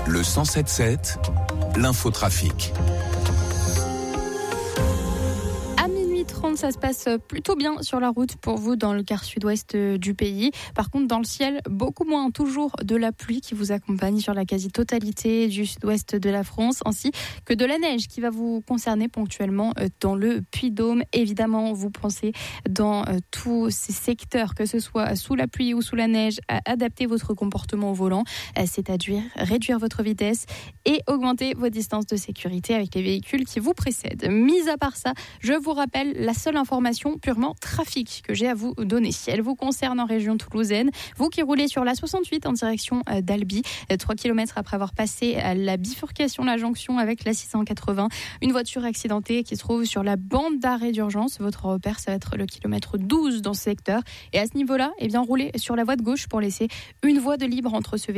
Le 107.7, l'infotrafic. À minuit 30, ça se passe plutôt bien sur la route pour vous dans le quart sud-ouest du pays. Par contre, dans le ciel, beaucoup moins, toujours de la pluie qui vous accompagne sur la quasi-totalité du sud-ouest de la France, ainsi que de la neige qui va vous concerner ponctuellement dans le Puy-de-Dôme. Évidemment, vous pensez dans tous ces secteurs, que ce soit sous la pluie ou sous la neige, à adapter votre comportement au volant, c'est-à-dire réduire votre vitesse et augmenter vos distances de sécurité avec les véhicules qui vous précèdent. Mis à part ça, je vous rappelle la seule information purement trafic que j'ai à vous donner. Elle vous concerne en région toulousaine. Vous qui roulez sur la 68 en direction d'Albi, 3 km après avoir passé la bifurcation, la jonction avec la 680, une voiture accidentée qui se trouve sur la bande d'arrêt d'urgence. Votre repère, ça va être le kilomètre 12 dans ce secteur. Et à ce niveau-là, roulez sur la voie de gauche pour laisser une voie de libre entre ce véhicule